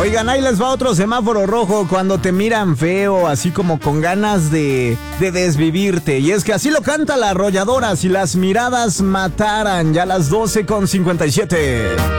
Oigan, ahí les va otro semáforo rojo cuando te miran feo, así como con ganas de desvivirte. Y es que así lo canta La Arrolladora, si las miradas mataran, ya a las 12:57.